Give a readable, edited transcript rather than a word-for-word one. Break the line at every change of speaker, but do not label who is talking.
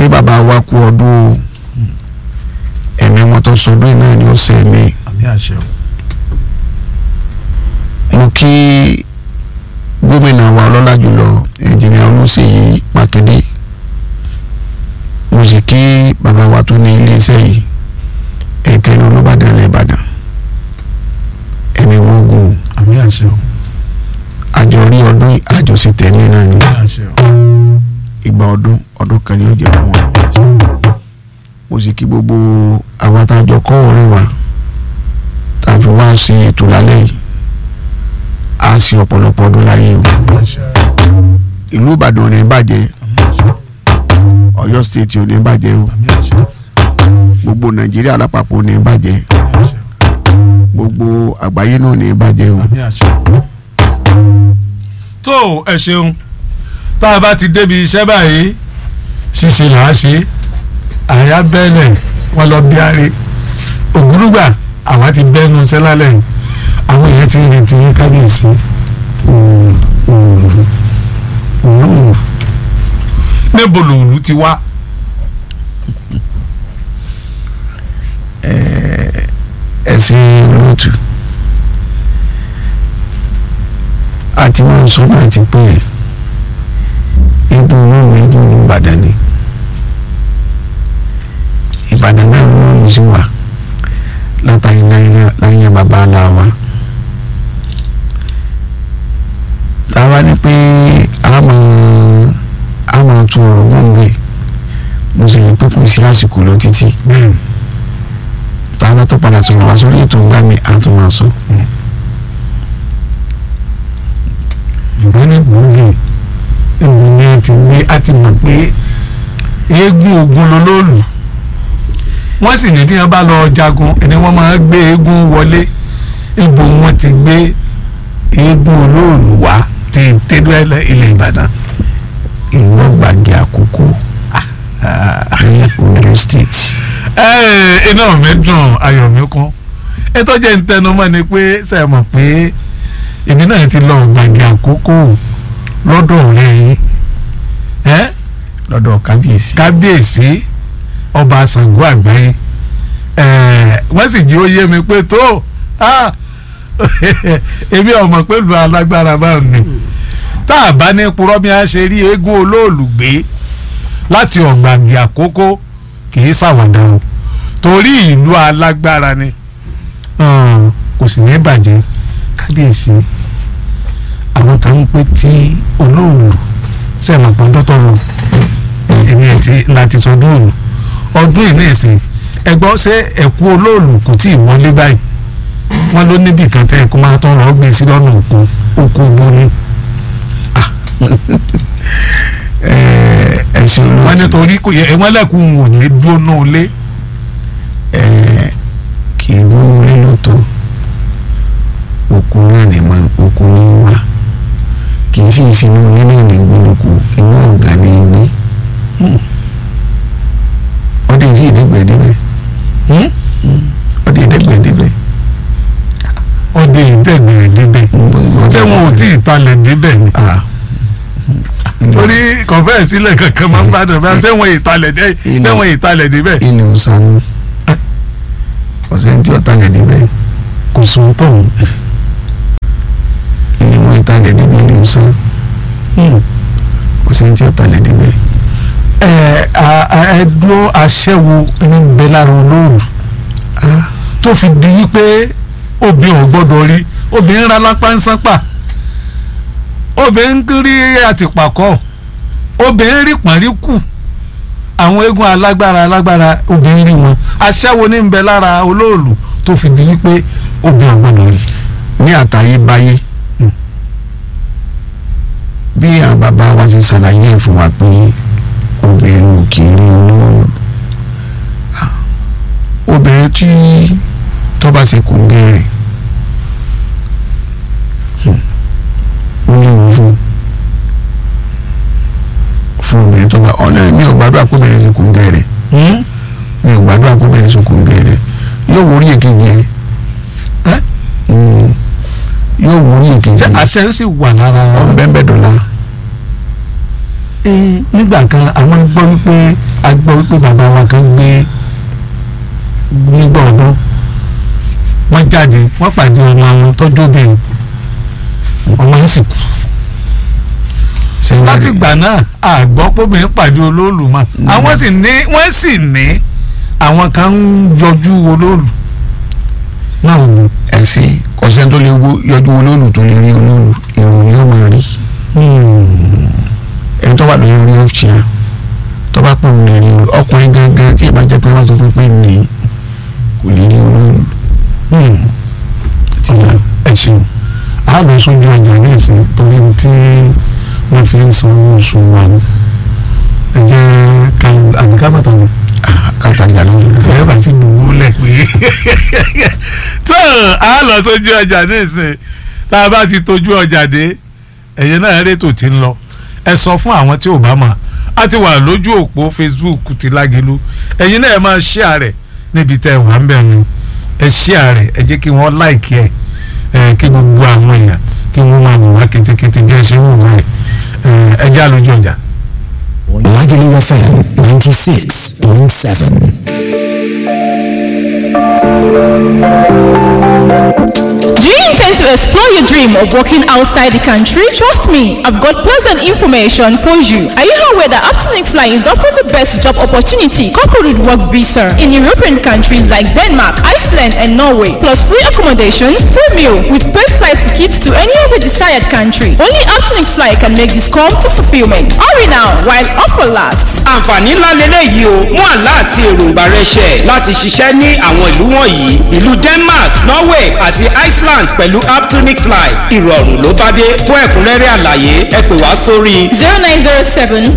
pé bàbá wa kú ọdún ẹ̀mí wọn tó sọdún náà ni ó ṣe mí.
àmì àṣẹ o.
mo kí gómìnà wa ọlọ́lá jùlọ ẹnjìnìà Olúṣèyí Mákindé, mo sì kí bàbá wa tó ní iléeṣẹ́ yìí ẹ̀kẹ́ni Olúbàdàn ilẹ̀ Ìbàdàn ẹ̀mí wọn gùn.
àmì àṣẹ o.
àjọ rí ọdún àjọṣe tẹ̀lé náà ni
àmì àṣẹ o.
ìgbà ọdún kan ni ó jẹ́ fún wọn. mo sì kí gbogbo àwọn àtàjọ kọ́ orin wa tá a fi wá sí ètò lálẹ́ yìí á sí ọ̀pọ̀lọpọ̀ ọdún láyé o. ìlú Ìbàdàn ò ní bàjẹ́, Ọ̀yọ́ state ò ní bàjẹ́ o, gbogbo Nàìjíríà lápapọ̀ ò ní bàjẹ́, gbogbo àgbáyé náà ò ní bàjẹ́ o.
tó ẹ ṣeun tá a bá ti débi iṣẹ́ báyìí ṣíṣe là á ṣe àyà bẹ́ẹ̀lẹ̀ wọn lọ bí àárẹ̀ ògúrúgbà àwa ti bẹ́ẹ̀nu sẹ́lálẹ̀ yìí àwọn èèyàn ti rìn tí yín kábíyèsí òòlù níbo lòòlù ti wá.
ẹ̀sìn olóòtú àti wọn sọ náà ti pé eégún olóòlù eégún olú Ìbàdàn ni Ìbàdàn náà olóòlù sí wa látàrí láyé bàbá ńlá wa. táwa ní pé a máa tún ọ̀rọ̀ gbòǹgbè mo sì rí pé kò sí àsìkò lọ títí táwa tó padà sọ̀rọ̀ wá sórí ètò ńgbà mi á tún máa sọ.
ìbọn ní gbòǹgbè ìbùnú ti gbé a ti mọ̀ pé eégún ogun lolóòlù wọ́n sì ní bí wọ́n bá lọ jagun ẹni wọ́n máa gbé eégún wọlé ibo wọ́n ti gbé eégún olóòlù wá ti tẹ́lú ilẹ̀ Ìbàdàn.
ìlú Ọ̀gbàgì Àkókò ní Ondo state.
iná mi dùn ayọ̀ mi kún ètò jẹ́ ìtẹnumọ́ ni pé ṣe mọ̀ pé èmi náà ti lọ Ọ̀gbàgì Àkókò lọ́dọ̀ ọ̀rẹ́ yín
lọ́dọ̀
kábíyèsí ọba Ṣàngó Àgbáyé wọ́n sì jí ó yé mi pé tó èmi ọmọ pẹ̀lú alágbára báwọn ni tá a bá ní purọ́ bí a ṣe rí eégún olóòlù gbé láti Ọ̀gbàgì Àkókò kì í ṣàwàdà o torí ìlú alágbára ni kò sì ní bàjẹ́ kábíyèsí àwọn kan ń pè tí olóòlù sẹ́ẹ̀mọ̀ pọ́ńdọ́ tó lọ èmi láti sọdún ọdún ìní ìsìn ẹgbọ́n ṣé ẹ̀kú olóòlù kò tí ì wọlé báyìí wọ́n ló níbì kan tẹ́ ẹ̀kú máa tọ́ lọ́ọ́ gbé sí lọ́nà òkun gbóni.
ẹ̀sìn olóòtú
wọ́n nítorí kò yẹ ẹ̀wọ́n lẹ́kùn wò ní dúró náà lé.
kì í dúró lé lóòótọ́ òkun náà ní òkun ní wá kì í sì sínú ilé náà ní gbólókù inú ọ̀gá ní gbé ọdẹ yìí ìdẹ́gbẹ̀ẹ́dẹ́gbẹ̀ ọdẹ ìdẹ́gbẹ̀ẹ́dẹ́gbẹ̀
ọdẹ ìdẹ́gbẹ̀ẹ́dẹ́gbẹ̀ ṣé wọn ò tí ì talẹ̀ débẹ̀ ni torí kọ̀fẹ́ sílẹ̀ kankan máa ń bá dẹ̀ bá ṣé wọn ìtalẹ̀ débẹ̀.
ilé ọ̀sán ọ̀sẹ̀ tí ó talẹ̀ débẹ̀
kò sùn tó ń.
ilé wọn ìtalẹ̀ débẹ̀ ilé ọ̀sán ọ̀sẹ̀ tí ó talẹ̀ débẹ̀.
ẹ̀ẹ́dúró aṣẹ́wó ní bẹ lára olóòrù tó fi di wípé obìnrin ò gbọ́dọ̀ rí obìnrin ra lápá ń sánpà obìnrin rí àtìpàkọ́ obìnrin rí pọ̀nríkù àwọn eégún alágbára obìnrin rí wọn aṣẹ́wó ní bẹ lára olóòrù tó fi di wípé obìnrin ò gbọ́dọ̀ rí.
ní àtayébáyé bí àwọn bàbá wa ti ṣàlàyé ẹ̀ fún wa pé obìnrin ò kì í rí olóòlù obìnrin tí tó bá ṣe kòńgẹ́ rẹ̀ ó léwu fún obìnrin tó bá ọ̀nà mi ò gbàdúrà kó obìnrin ṣe kòńgẹ́ rẹ̀ mi ò gbàdúrà kó obìnrin ṣe kòńgẹ́ rẹ̀ yóò wọrí èkejì ẹ̀ yóò wọrí èkejì ẹ̀.
àṣẹ sì wà lára
ọ̀nbẹ́ńbẹ́ dọ̀la.
nígbà kan àwọn gbọ́ wípé a gbọ́ wípé bàbá wa kan gbé nígbà ọdún wọ́n jáde wọ́n pàdé ọmọ àwọn tọ́jú obìnrin ọmọ yìí sì kú. láti gbà náà àgbọ̀ pómìnir pàdé olóòlù mọ́ àwọn wọ́n sì ní àwọn kan ń yọjú olóòlù náà wò.
ẹ̀sìn kọ̀sẹ́ tó lè yọjú olóòlù tó lè rí olóòlù èrò ni ó máa rí ẹni tó wà lórí orí ọ̀ṣìà tó bá pọ̀ lè rí ọkùnrin gangan tí ìbá jẹ́ pé wọ́n sọ fún pé ní kò lè rí olóòlù.
ẹ ṣeun a lọ sójú ọjà ní ìsìn torí tí wọ́n fi ń san oṣù wa ní ẹ jẹ́ àbíkábàtà ni
kàtàjà lórí
ẹ bá ti gbowó lẹ̀ pé tó a lọ sójú ọjà ní ìsìn tá a bá ti tójú ọjà dé ẹ̀yẹ náà rétò tí ń lọ ẹ sọ fún àwọn tí ò bá mọ̀ a ti wà lójú òpó Facebook ti Lágelú ẹ̀yin náà ẹ máa share rẹ̀ níbi tẹ́ ẹ wà ń bẹ̀ ni ẹ share rẹ̀ ẹ jẹ́ kí wọ́n like ẹ kí gbogbo àwọn èèyàn kí wọ́n máa wò wá kétékété bí ẹ ṣe ń wò wá ẹ já lójú ọjà.
Lágelú FM 96.7.
Do you intend to explore your dream of working outside the country? Trust me, I've got pleasant information for you. Are you aware that Aptenic Fly is offering the best job opportunity coupled with work visa in European countries like Denmark, Iceland, and Norway, plus free accommodation, free meal, with paid flight tickets to any of the desired country? Only Aptenic Fly can make this come to fulfillment. Hurry now while offer lasts.
àǹfààní ńlá lélẹ́yìí o mú àlá àti èròǹgbà rẹ ṣẹ láti ṣiṣẹ́ ní àwọn ìlú wọ̀nyí ìlú Denmark, Norway àti Iceland pẹ̀lú Aptenic Fly ìrọ̀rùn ló bá dé. Fún ẹ̀kúnrẹ́rẹ́ àlàyé ẹ pè wá sórí
0907